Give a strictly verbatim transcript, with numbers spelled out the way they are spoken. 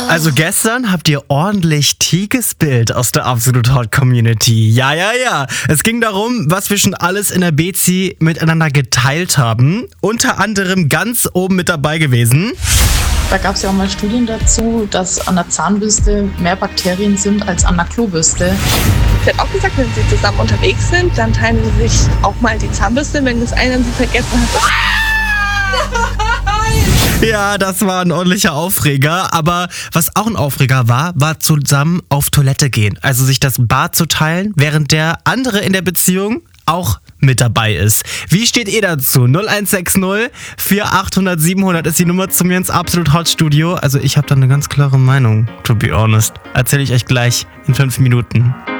Also gestern habt ihr ordentlich Tee gespillt aus der Absolut Hot Community. Ja, ja, ja. Es ging darum, was wir schon alles in der Bezi miteinander geteilt haben. Unter anderem ganz oben mit dabei gewesen. Da gab es ja auch mal Studien dazu, dass an der Zahnbürste mehr Bakterien sind als an der Klobürste. Sie hat auch gesagt, wenn sie zusammen unterwegs sind, dann teilen sie sich auch mal die Zahnbürste, wenn das eine sie vergessen hat. Ja, das war ein ordentlicher Aufreger. Aber was auch ein Aufreger war, war zusammen auf Toilette gehen. Also sich das Bad zu teilen, während der andere in der Beziehung auch mit dabei ist. Wie steht ihr dazu? null eins sechs null vier achthundert siebenhundert ist die Nummer zu mir ins Absolut Hot Studio. Also ich habe da eine ganz klare Meinung, to be honest. Erzähle ich euch gleich in fünf Minuten.